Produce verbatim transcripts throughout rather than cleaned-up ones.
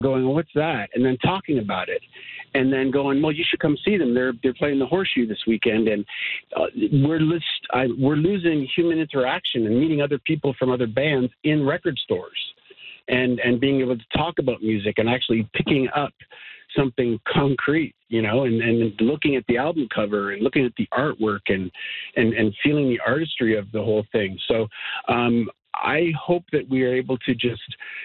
going, well, what's that? And then talking about it. And then going, well, you should come see them. They're they're playing the Horseshoe this weekend, and uh, we're list, I, we're losing human interaction and meeting other people from other bands in record stores, and and being able to talk about music and actually picking up something concrete, you know, and, and looking at the album cover and looking at the artwork and and and feeling the artistry of the whole thing. So um, I hope that we are able to just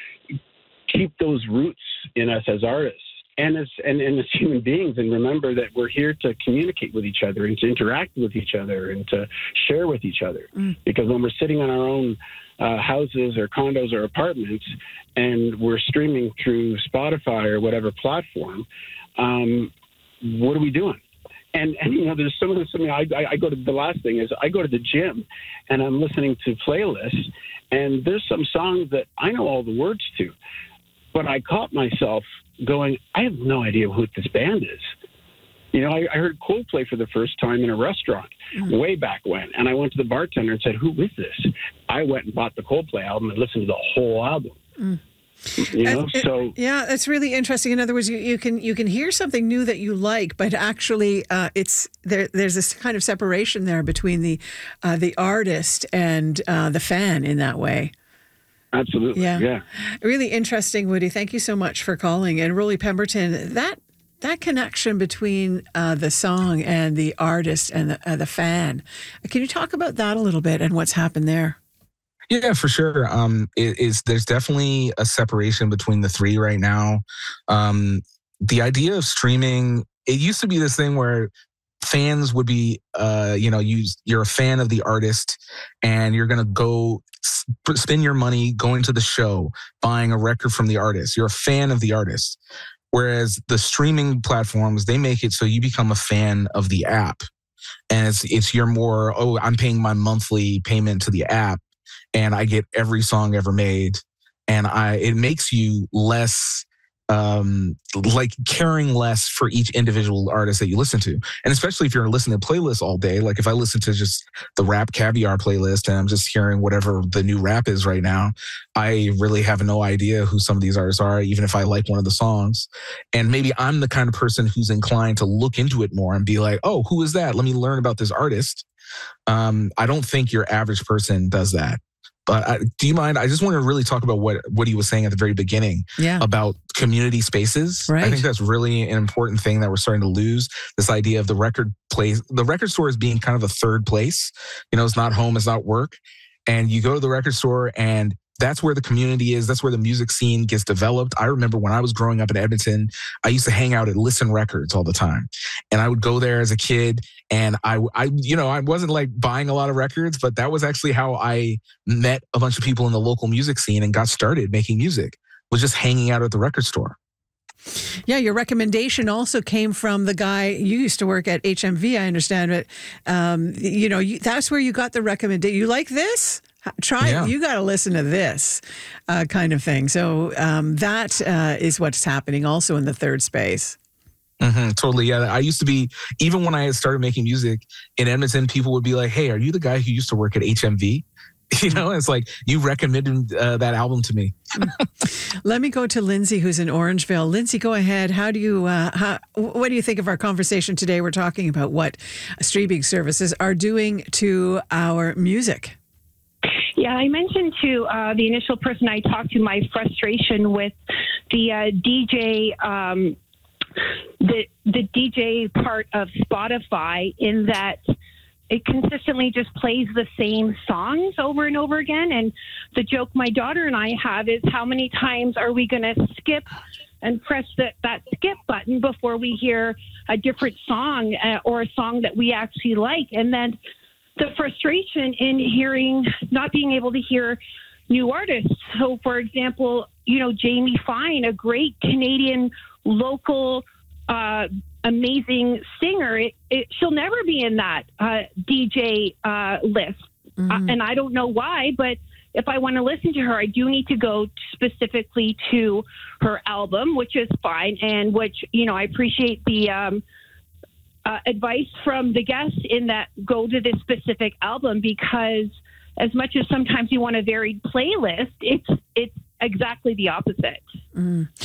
keep those roots in us as artists. And as and, and as human beings, and remember that we're here to communicate with each other and to interact with each other and to share with each other. Mm. Because when we're sitting on our own uh, houses or condos or apartments and we're streaming through Spotify or whatever platform, um, what are we doing? And, and you know, there's some of this. I mean, I, I, I go to the last thing is I go to the gym and I'm listening to playlists, and there's some songs that I know all the words to, but I caught myself going, I have no idea who this band is. You know, I, I heard Coldplay for the first time in a restaurant mm. way back when, and I went to the bartender and said, who is this? I went and bought the Coldplay album and listened to the whole album. Mm. You know, uh, it, so yeah, that's really interesting. In other words, you, you can you can hear something new that you like, but actually, uh, it's there. There's this kind of separation there between the uh, the artist and uh, the fan in that way. Absolutely. Yeah. yeah. Really interesting, Woody. Thank you so much for calling. And Rolly Pemberton, that that connection between uh, the song and the artist and the, uh, the fan. Can you talk about that a little bit and what's happened there? Yeah, for sure. Um, it is there's definitely a separation between the three right now. Um, the idea of streaming, it used to be this thing where fans would be, uh, you know, you you're a fan of the artist, and you're gonna go sp- spend your money going to the show, buying a record from the artist. You're a fan of the artist. Whereas the streaming platforms, they make it so you become a fan of the app, and it's it's your more oh, I'm paying my monthly payment to the app, and I get every song ever made, and I it makes you less um like caring less for each individual artist that you listen to. And especially if you're listening to playlists all day, like if I listen to just the Rap Caviar playlist and I'm just hearing whatever the new rap is right now, I really have no idea who some of these artists are, even if I like one of the songs. And maybe I'm the kind of person who's inclined to look into it more and be like, oh, who is that? Let me learn about this artist. Um, I don't think your average person does that. But I, do you mind? I just want to really talk about what, what he was saying at the very beginning yeah. about community spaces. Right. I think that's really an important thing that we're starting to lose. This idea of the record place, the record store is being kind of a third place. You know, it's not home, it's not work. And you go to the record store and that's where the community is. That's where the music scene gets developed. I remember when I was growing up in Edmonton, I used to hang out at Listen Records all the time. And I would go there as a kid and I, I, you know, I wasn't like buying a lot of records, but that was actually how I met a bunch of people in the local music scene and got started making music, was just hanging out at the record store. Yeah, your recommendation also came from the guy, you used to work at H M V, I understand, but, um, you know, you, that's where you got the recommendation. You like this? Try yeah. You got to listen to this uh, kind of thing. So um, that uh, is what's happening also in the third space. Mm-hmm, totally. Yeah. I used to be, even when I had started making music in Edmonton, people would be like, hey, are you the guy who used to work at H M V? You know, it's like you recommended uh, that album to me. Let me go to Lindsay, who's in Orangeville. Lindsay, go ahead. How do you, uh, how, what do you think of our conversation today? We're talking about what streaming services are doing to our music. Yeah, I mentioned to uh, the initial person I talked to my frustration with the uh, D J, um, the the D J part of Spotify, in that it consistently just plays the same songs over and over again. And the joke my daughter and I have is, how many times are we going to skip and press the, that skip button before we hear a different song uh, or a song that we actually like? And then the frustration in hearing, not being able to hear new artists. So, for example, you know, Jamie Fine, a great Canadian local, uh, amazing singer, it, it, she'll never be in that uh, D J uh, list. Mm-hmm. Uh, and I don't know why, but if I want to listen to her, I do need to go specifically to her album, which is fine. And which, you know, I appreciate the um, uh, advice from the guests in that go to this specific album, because as much as sometimes you want a varied playlist, it's it's exactly the opposite. Mm.